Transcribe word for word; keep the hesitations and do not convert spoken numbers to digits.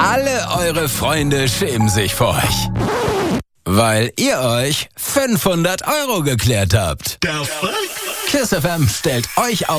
Alle eure Freunde schämen sich vor euch. Weil ihr euch fünfhundert Euro geklärt habt. KISS F M stellt euch auf